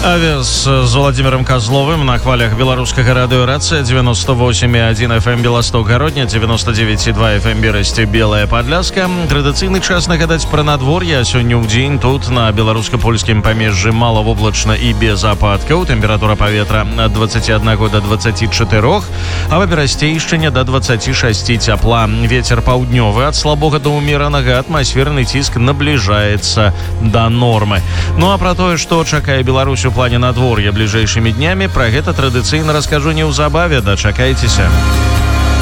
Авіас з Владимиром Козловым на хвалях беларускага радыёрацыя 98,1 FM Беласток-Гародня, 99,2 FM Берасці, Белая Падляска. Традыцыйны час нагадаць пра надвор'е. Сёння ў дзень тут на беларуска-польскім памежжы малавоблачна і без ападкаў. Тэмпература паветра ад 21 до 24, а ва Берасцейшчыне до 26 цяпла. Вецер паўднёвы ад слабога да ўмеранага, атмасферны ціск набліжаецца да нормы. Ну а пра тое, што чакае Беларусь у плане надвор'я бліжэйшымі днямі, пра гэта традыцыйна раскажу неўзабаве. Дачакайцеся.